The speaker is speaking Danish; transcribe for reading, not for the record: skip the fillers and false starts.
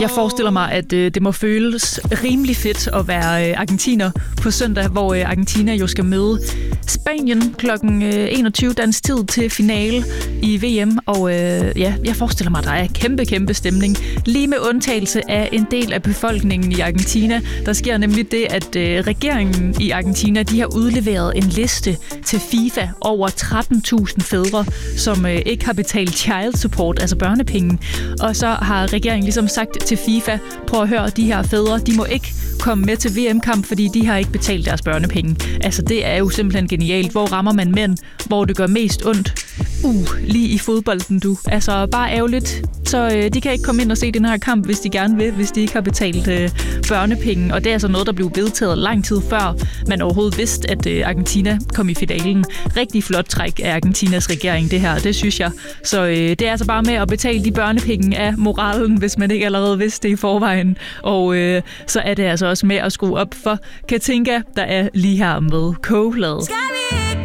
Jeg forestiller mig, at det må føles rimelig fedt at være argentiner på søndag, hvor Argentina jo skal møde Spanien kl. 21 dansk tid til finale i VM. Og jeg forestiller mig, at der er kæmpe stemning. Lige med undtagelse af en del af befolkningen i Argentina. Der sker nemlig det, at regeringen i Argentina, de har udleveret en liste til FIFA over 13.000 fædre, som ikke har betalt child support, altså børnepenge. Og så har regeringen ligesom sagt til FIFA, prøv at høre, de her fædre, de må ikke komme med til VM-kamp, fordi de har ikke betalt deres børnepenge. Altså, det er jo simpelthen genialt. Hvor rammer man mænd, hvor det gør mest ondt? Lige i fodbolden, du. Altså, bare ærgerligt. Så de kan ikke komme ind og se den her kamp, hvis de gerne vil, hvis de ikke har betalt børnepenge. Og det er altså noget, der blev vedtaget lang tid før man overhovedet vidste, at Argentina kom i finalen. Rigtig flot træk af Argentinas regering, det her. Det synes jeg. Så det er altså bare med at betale de børnepenge af moralen, hvis man ikke allerede vidste det i forvejen. Og så er det altså også med at skrue op for Katinka, der er lige her med Kogeplade.